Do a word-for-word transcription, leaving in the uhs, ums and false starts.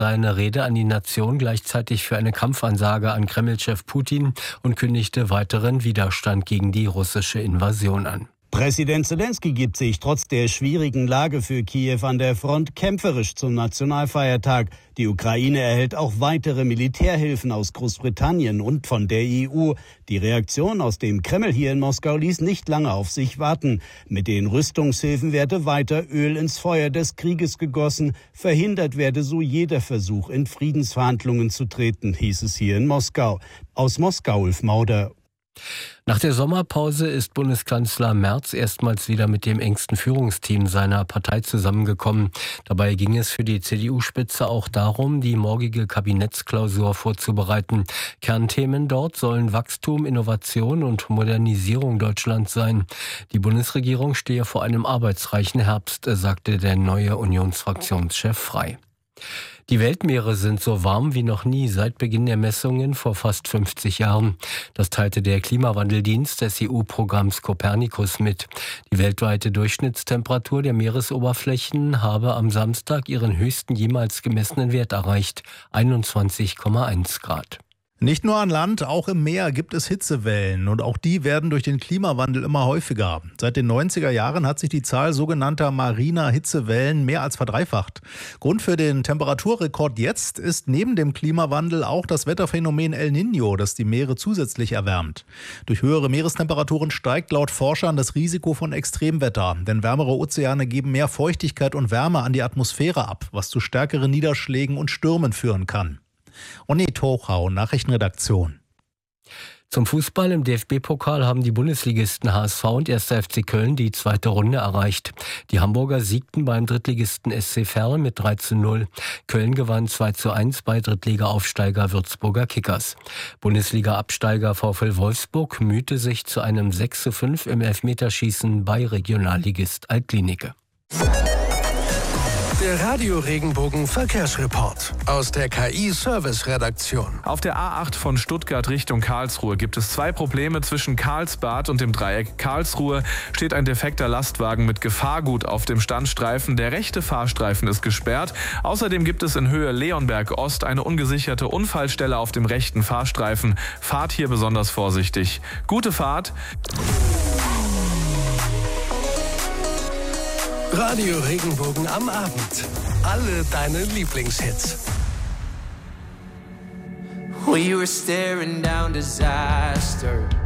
seine Rede an die Nation gleichzeitig für eine Kampfansage an Kreml-Chef Putin und kündigte weiteren Widerstand gegen die russische Invasion an. Präsident Selenskyj gibt sich trotz der schwierigen Lage für Kiew an der Front kämpferisch zum Nationalfeiertag. Die Ukraine erhält auch weitere Militärhilfen aus Großbritannien und von der E U. Die Reaktion aus dem Kreml hier in Moskau ließ nicht lange auf sich warten. Mit den Rüstungshilfen werde weiter Öl ins Feuer des Krieges gegossen. Verhindert werde so jeder Versuch, in Friedensverhandlungen zu treten, hieß es hier in Moskau. Aus Moskau, Ulf Mauder. Nach der Sommerpause ist Bundeskanzler Merz erstmals wieder mit dem engsten Führungsteam seiner Partei zusammengekommen. Dabei ging es für die C D U-Spitze auch darum, die morgige Kabinettsklausur vorzubereiten. Kernthemen dort sollen Wachstum, Innovation und Modernisierung Deutschlands sein. Die Bundesregierung stehe vor einem arbeitsreichen Herbst, sagte der neue Unionsfraktionschef Frey. Die Weltmeere sind so warm wie noch nie seit Beginn der Messungen vor fast fünfzig Jahren. Das teilte der Klimawandeldienst des E U-Programms Copernicus mit. Die weltweite Durchschnittstemperatur der Meeresoberflächen habe am Samstag ihren höchsten jemals gemessenen Wert erreicht, einundzwanzig Komma eins Grad. Nicht nur an Land, auch im Meer gibt es Hitzewellen und auch die werden durch den Klimawandel immer häufiger. Seit den neunziger Jahren hat sich die Zahl sogenannter mariner Hitzewellen mehr als verdreifacht. Grund für den Temperaturrekord jetzt ist neben dem Klimawandel auch das Wetterphänomen El Niño, das die Meere zusätzlich erwärmt. Durch höhere Meerestemperaturen steigt laut Forschern das Risiko von Extremwetter, denn wärmere Ozeane geben mehr Feuchtigkeit und Wärme an die Atmosphäre ab, was zu stärkeren Niederschlägen und Stürmen führen kann. Onni Tochau, Nachrichtenredaktion. Zum Fußball im D F B-Pokal haben die Bundesligisten H S V und erster F C Köln die zweite Runde erreicht. Die Hamburger siegten beim Drittligisten S C Verl mit drei zu null. Köln gewann zwei zu eins bei Drittliga-Aufsteiger Würzburger Kickers. Bundesliga-Absteiger VfL Wolfsburg mühte sich zu einem sechs zu fünf im Elfmeterschießen bei Regionalligist Altlinike. Der Radio-Regenbogen-Verkehrsreport aus der K I-Service-Redaktion. Auf der A acht von Stuttgart Richtung Karlsruhe gibt es zwei Probleme. Zwischen Karlsbad und dem Dreieck Karlsruhe steht ein defekter Lastwagen mit Gefahrgut auf dem Standstreifen. Der rechte Fahrstreifen ist gesperrt. Außerdem gibt es in Höhe Leonberg Ost eine ungesicherte Unfallstelle auf dem rechten Fahrstreifen. Fahrt hier besonders vorsichtig. Gute Fahrt! Radio Regenbogen am Abend. Alle deine Lieblingshits. We were staring down disaster.